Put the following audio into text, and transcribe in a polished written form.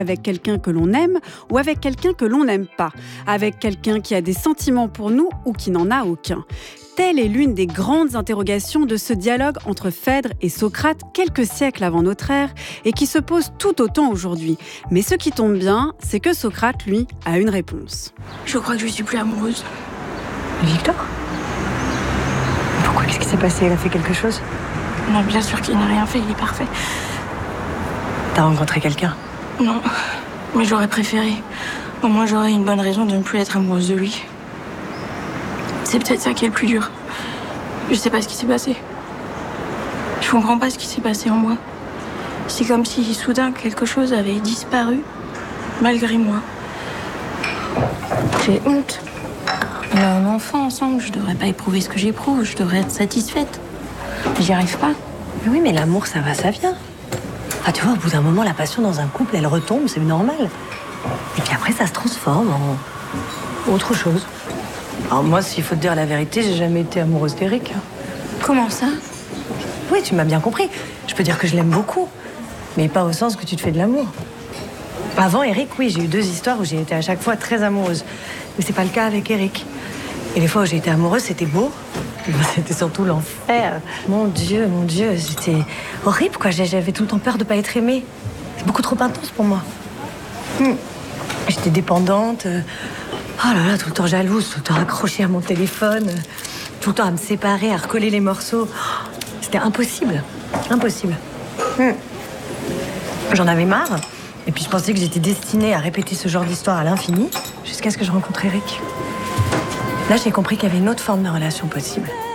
avec quelqu'un que l'on aime ou avec quelqu'un que l'on n'aime pas, avec quelqu'un qui a des sentiments pour nous ou qui n'en a aucun. Telle est l'une des grandes interrogations de ce dialogue entre Phèdre et Socrate quelques siècles avant notre ère et qui se pose tout autant aujourd'hui. Mais ce qui tombe bien, c'est que Socrate, lui, a une réponse. Je crois que je suis plus amoureuse. Victor ? Pourquoi ? Qu'est-ce qui s'est passé ? Elle a fait quelque chose ? Non, bien sûr qu'il n'a rien fait, il est parfait. T'as rencontré quelqu'un ? Non, mais j'aurais préféré. Au moins, j'aurais une bonne raison de ne plus être amoureuse de lui. C'est peut-être ça qui est le plus dur. Je sais pas ce qui s'est passé. Je comprends pas ce qui s'est passé en moi. C'est comme si soudain quelque chose avait disparu, malgré moi. J'ai honte. On a un enfant ensemble, je devrais pas éprouver ce que j'éprouve, je devrais être satisfaite. Mais j'y arrive pas. Mais oui, mais l'amour, ça va, ça vient. Ah, tu vois, au bout d'un moment, la passion dans un couple, elle retombe, c'est normal. Et puis après, ça se transforme en autre chose. Alors moi, s'il faut te dire la vérité, j'ai jamais été amoureuse d'Eric. Comment ça ? Oui, tu m'as bien compris. Je peux dire que je l'aime beaucoup, mais pas au sens que tu te fais de l'amour. Avant Eric, oui, j'ai eu 2 histoires où j'ai été à chaque fois très amoureuse. Mais c'est pas le cas avec Eric. Et les fois où j'ai été amoureuse, c'était beau. C'était surtout l'enfer. Mon Dieu, c'était horrible, quoi. J'avais tout le temps peur de pas être aimée. C'est beaucoup trop intense pour moi. J'étais dépendante. Oh là là, tout le temps jalouse, tout le temps accrochée à mon téléphone, tout le temps à me séparer, à recoller les morceaux. C'était impossible. Impossible. J'en avais marre. Et puis je pensais que j'étais destinée à répéter ce genre d'histoire à l'infini, jusqu'à ce que je rencontre Eric. Là, j'ai compris qu'il y avait une autre forme de relation possible.